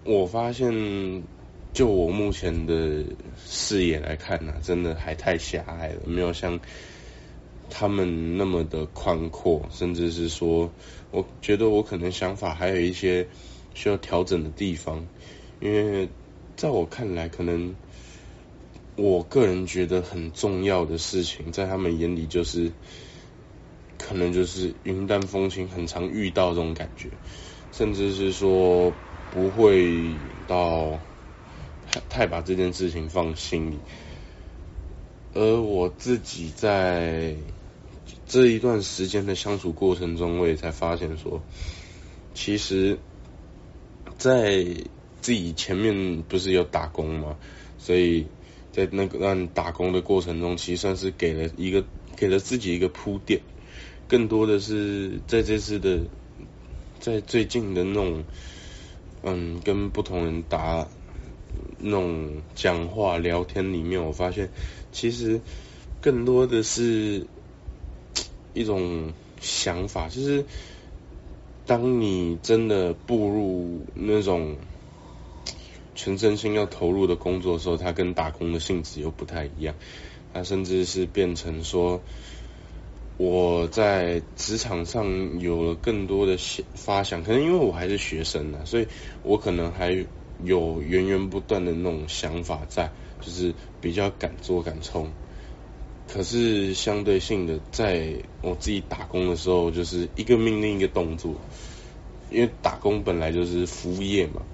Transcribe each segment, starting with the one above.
我发现，就我目前的视野来看呢，真的还太狭隘了，没有像他们那么的宽阔，甚至是说，我觉得我可能想法还有一些需要调整的地方，因为在我看来，可能我个人觉得很重要的事情，在他们眼里可能就是云淡风轻，很常遇到这种感觉，甚至是说不会到太把这件事情放心里。而我自己在这一段时间的相处过程中，我也才发现说，其实，在自己前面不是有打工嘛，所以在那个让打工的过程中，其实算是给了自己一个铺垫。更多的是在这次的，在最近的那种，跟不同人那种讲话聊天里面，我发现其实更多的是一种想法，就是当你真的步入那种全身心要投入的工作的时候，它跟打工的性质又不太一样，它甚至是变成说，我在职场上有了更多的发想，可能因为我还是学生啊，所以我可能还有源源不断的那种想法在，就是比较敢做敢冲。可是相对性的，在我自己打工的时候，就是一个命令一个动作，因为打工本来就是服务业嘛，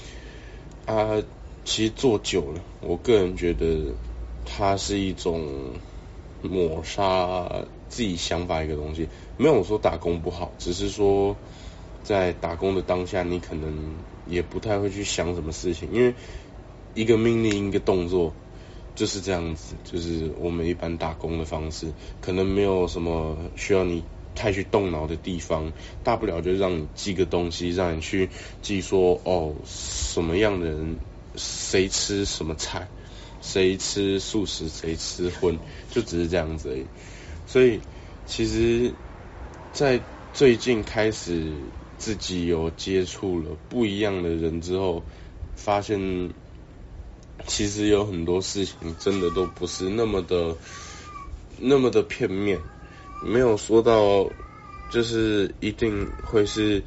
其实做久了，我个人觉得它是一种抹杀自己想法一个东西。没有说打工不好，只是说在打工的当下，你可能也不太会去想什么事情，因为一个命令一个动作就是这样子，就是我们一般打工的方式，可能没有什么需要你太去动脑的地方，大不了就让你记个东西，让你去记说什么样的人谁吃什么菜，谁吃素食谁吃荤，就只是这样子而已。所以其实在最近开始自己有接触了不一样的人之后，发现其实有很多事情真的都不是那么的片面，没有说到就是一定会是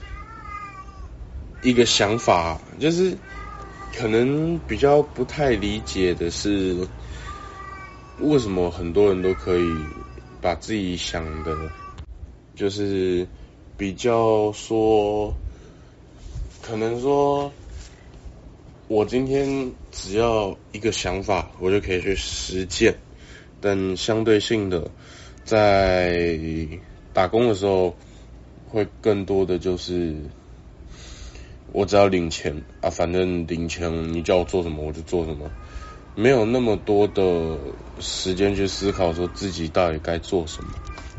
一个想法，就是可能比较不太理解的是，为什么很多人都可以把自己想的，就是比较说，可能说我今天只要一个想法，我就可以去实践，但相对性的，在打工的时候，会更多的就是我只要领钱啊，反正领钱你叫我做什么我就做什么，没有那么多的时间去思考说自己到底该做什么。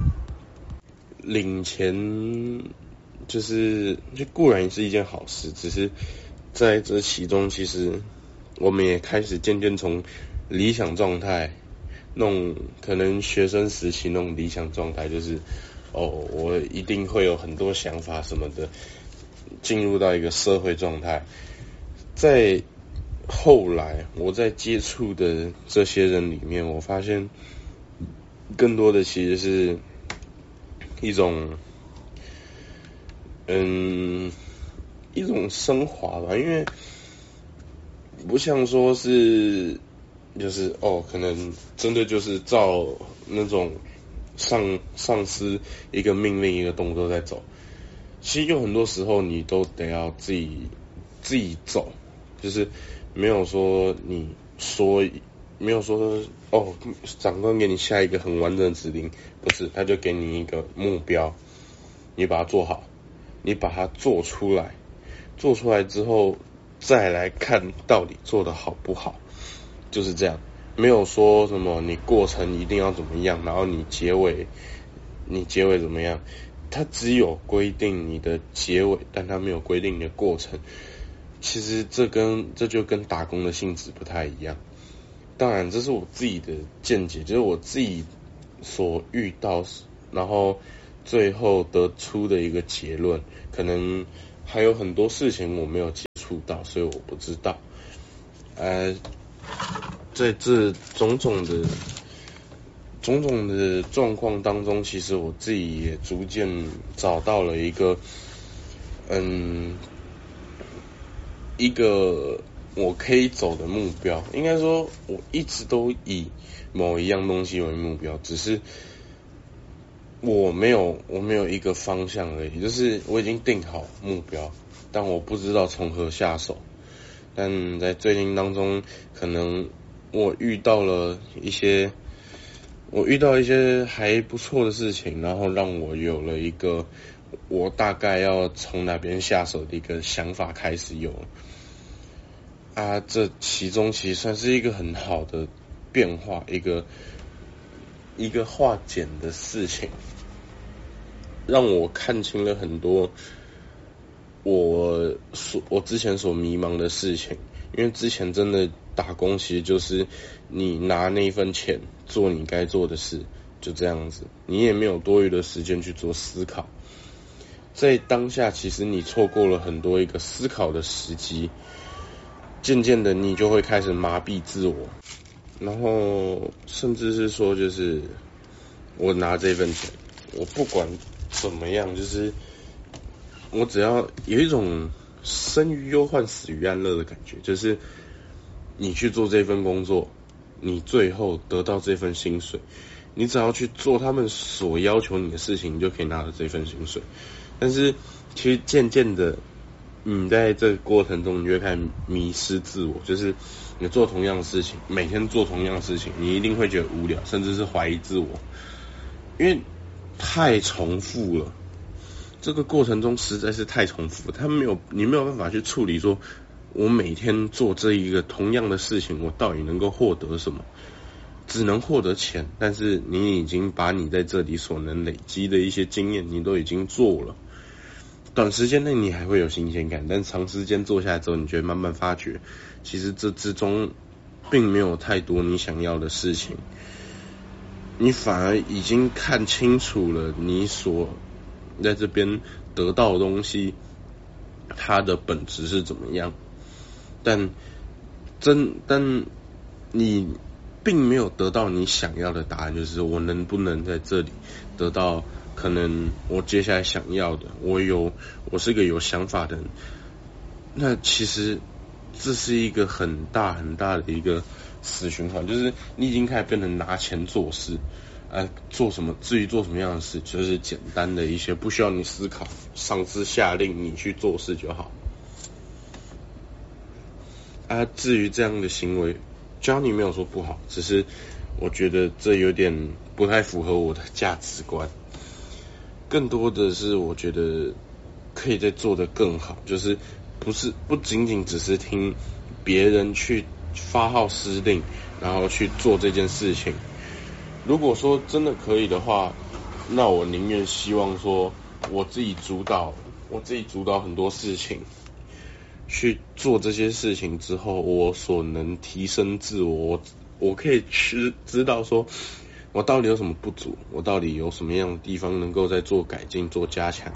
领钱就固然是一件好事，只是在这其中，其实我们也开始渐渐从理想状态，那种可能学生时期那种理想状态，就是我一定会有很多想法什么的，进入到一个社会状态。在后来我在接触的这些人里面，我发现更多的其实是一种一种升华吧，因为不像说是就是可能真的就是照那种上司一个命令一个动作在走，其实有很多时候你都得要自己走，就是没有说没有说长官给你下一个很完整的指令，不是，他就给你一个目标，你把它做好，你把它做出来，做出来之后再来看到底做得好不好，就是这样，没有说什么你过程一定要怎么样，然后你结尾怎么样，它只有规定你的结尾，但它没有规定你的过程。其实这就跟打工的性质不太一样。当然这是我自己的见解，就是我自己所遇到，然后最后得出的一个结论，可能还有很多事情我没有接触触到，所以我不知道。在这种种的状况当中，其实我自己也逐渐找到了一个我可以走的目标。应该说，我一直都以某一样东西为目标，只是我没有一个方向而已。就是我已经定好目标，但我不知道从何下手。但在最近当中，可能我遇到一些还不错的事情，然后让我有了一个我大概要从哪边下手的一个想法开始有了。这其中其实算是一个很好的变化，一个化简的事情，让我看清了很多我之前所迷茫的事情。因为之前真的打工其实就是你拿那一份钱做你该做的事，就这样子，你也没有多余的时间去做思考。在当下其实你错过了很多一个思考的时机，渐渐的你就会开始麻痹自我，然后甚至是说，就是我拿这份钱，我不管怎么样，就是我只要有一种生于忧患死于安乐的感觉，就是你去做这份工作，你最后得到这份薪水，你只要去做他们所要求你的事情，你就可以拿到这份薪水。但是其实渐渐的，你在这个过程中，你就会开始迷失自我，就是你做同样的事情，每天做同样的事情，你一定会觉得无聊，甚至是怀疑自我，因为太重复了。这个过程中实在是太重复了，你没有办法去处理说，我每天做这一个同样的事情，我到底能够获得什么？只能获得钱，但是你已经把你在这里所能累积的一些经验，你都已经做了。短时间内你还会有新鲜感，但长时间做下来之后，你就会慢慢发觉，其实这之中并没有太多你想要的事情，你反而已经看清楚了你所在这边得到的东西，它的本质是怎么样，但你并没有得到你想要的答案，就是我能不能在这里得到可能我接下来想要的，我是个有想法的人。那其实这是一个很大很大的一个死循环，就是你已经开始变成拿钱做事，至于做什么样的事，就是简单的一些不需要你思考，上司下令你去做事就好。至于这样的行为，Johnny 没有说不好，只是我觉得这有点不太符合我的价值观。更多的是我觉得可以再做得更好，就是不仅仅只是听别人去发号施令，然后去做这件事情。如果说真的可以的话，那我宁愿希望说我自己主导很多事情，去做这些事情之后，我所能提升自我可以知道说我到底有什么不足，我到底有什么样的地方能够再做改进做加强。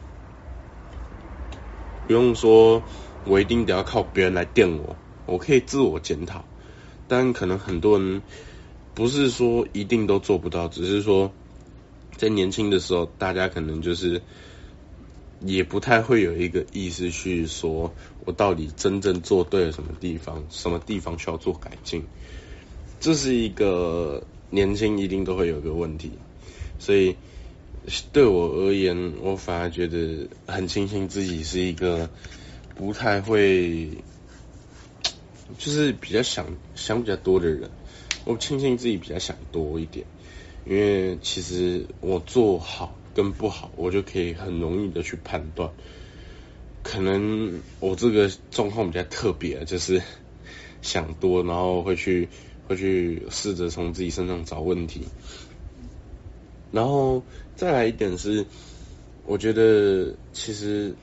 不用说我一定得要靠别人来电我可以自我检讨。但可能很多人不是说一定都做不到，只是说在年轻的时候，大家可能就是也不太会有一个意识去说我到底真正做对了什么地方需要做改进。这是一个年轻一定都会有个问题，所以对我而言，我反而觉得很庆幸自己是一个不太会，就是比较想比较多的人。我庆幸自己比较想多一点，因为其实我做好跟不好，我就可以很容易的去判断。可能我这个状况比较特别，就是想多，然后会去试着从自己身上找问题。然后再来一点是，我觉得其实，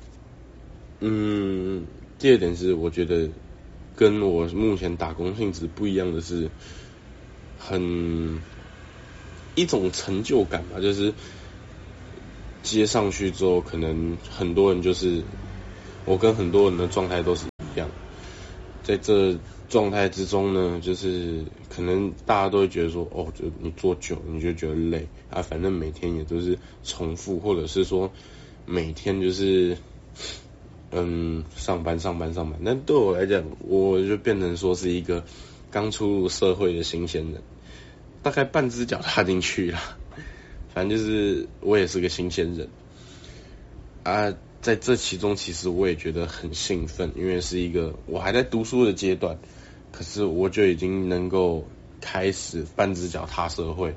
第二点是，我觉得跟我目前打工性质不一样的是，一种成就感吧，就是接上去之后，可能很多人就是我跟很多人的状态都是一样。在这状态之中呢，就是可能大家都会觉得说，就你做久你就觉得累啊，反正每天也都是重复，或者是说每天就是上班。但对我来讲，我就变成说是一个刚出入社会的新鲜人，大概半只脚踏进去了。反正就是我也是个新鲜人啊，在这其中其实我也觉得很兴奋，因为是一个我还在读书的阶段，可是我就已经能够开始半只脚踏社会，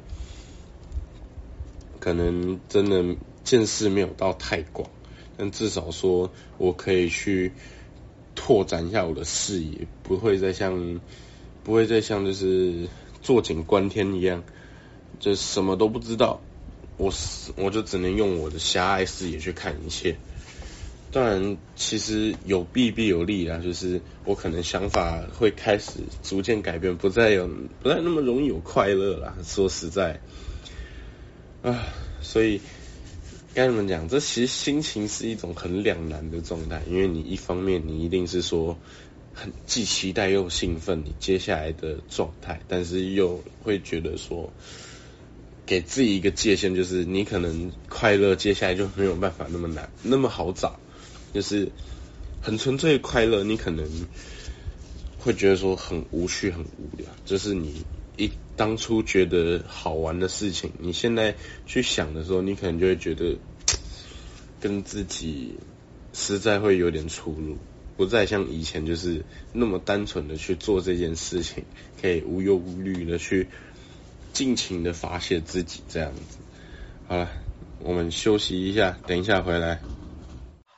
可能真的见识没有到太广，但至少说我可以去拓展一下我的视野，不会再像就是坐井观天一样，就什么都不知道，我就只能用我的狭隘视野去看一切。当然其实有弊必有利啦，就是我可能想法会开始逐渐改变，不再那么容易有快乐啦，说实在所以该怎么讲，这其实心情是一种很两难的状态，因为你一方面你一定是说既期待又兴奋你接下来的状态，但是又会觉得说给自己一个界限，就是你可能快乐接下来就没有办法那么好找，就是很纯粹的快乐你可能会觉得说很无趣很无聊，就是你当初觉得好玩的事情，你现在去想的时候，你可能就会觉得跟自己实在会有点出入，不再像以前就是那么单纯的去做这件事情，可以无忧无虑的去尽情的发泄自己这样子。好了，我们休息一下，等一下回来。